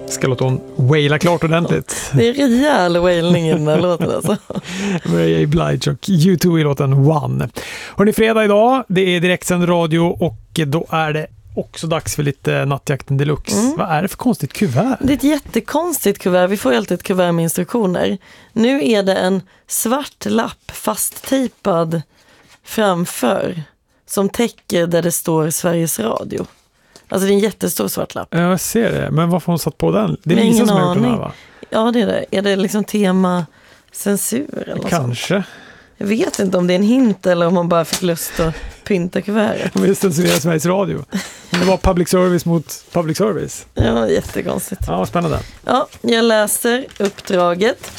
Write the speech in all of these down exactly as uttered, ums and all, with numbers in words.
Ska låta hon waila klart ordentligt. Det är rejäl wailning i den här låten alltså. Mary J. Blige och U två i låten One. Hörrni, fredag idag, det är direktsänd radio och då är det också dags för lite Nattjakten Deluxe. Mm. Vad är det för konstigt kuvert? Det är ett jättekonstigt kuvert. Vi får ju alltid ett kuvert med instruktioner. Nu är det en svart lapp fasttejpad framför som täcker där det står Sveriges Radio. Alltså det är en jättestor svart lapp. Jag ser det, men varför har hon satt på den? Det är Lisa som har gjort den här, va? Ja, det är det. Är det liksom tema censur eller Kanske. Sånt? Jag vet inte om det är en hint eller om man bara fick lust att pynta kuvertet. De vill censurera Sveriges Radio. Det var public service mot public service. Ja, jättekonstigt. Ja, spännande. Ja, jag läser uppdraget.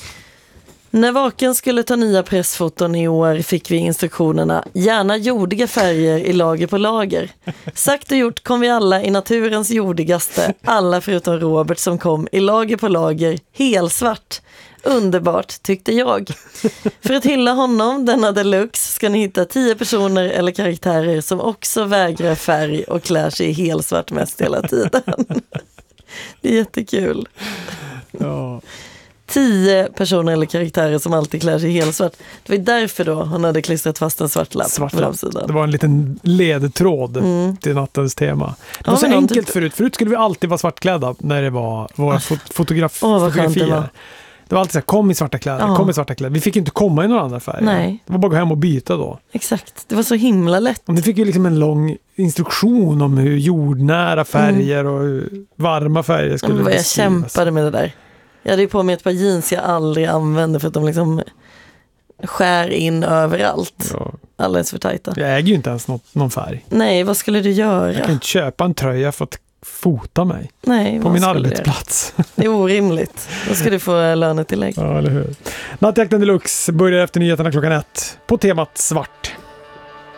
När Vaken skulle ta nya pressfoton i år fick vi instruktionerna: gärna jordiga färger i lager på lager. Sagt och gjort kom vi alla i naturens jordigaste, alla förutom Robert som kom i lager på lager, helsvart. Underbart, tyckte jag. För att hylla honom, denna deluxe, ska ni hitta tio personer eller karaktärer som också vägrar färg och klär sig i helsvart mest hela tiden. Det är jättekul. Ja. Tio personer eller karaktärer som alltid klär sig helt svart. Det var därför då han hade klistrat fast en svart lapp svart på framsidan. Det var en liten ledtråd mm. till nattens tema. Det var ja, så enkelt tyckte... förut. Förut skulle vi alltid vara svartklädda när det var våra fot- fotograf- oh, fotografier. Det var. det var alltid så här, kom i svarta kläder, oh. kom i svarta kläder. Vi fick inte komma i några andra färger. Nej. Det var bara att gå hem och byta då. Exakt, det var så himla lätt. Och ni fick ju liksom en lång instruktion om hur jordnära färger mm. och hur varma färger skulle beskrivas. Jag kämpade med det där. Jag hade ju på mig ett par jeans jag aldrig använde för att de liksom skär in överallt. Ja. Alldeles för tajta. Jag äger ju inte ens något, någon färg. Nej, vad skulle du göra? Jag kan inte köpa en tröja för att fota mig. Nej, på min arbetsplats. Det är orimligt. Då ska du få lönetillägg. Ja, eller hur. Nattjakten Deluxe börjar efter nyheterna klockan ett på temat svart.